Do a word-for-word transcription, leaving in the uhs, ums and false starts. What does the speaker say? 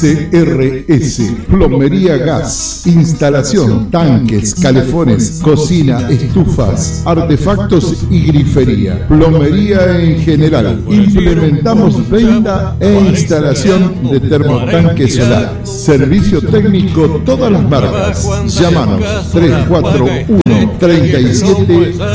S R S, Plomería Gas, instalación, tanques, calefones, cocina, estufas, artefactos y grifería. Plomería en general. Implementamos venta e instalación de termotanques solares. Servicio técnico todas las marcas. Llámanos tres cuatro uno, treinta y siete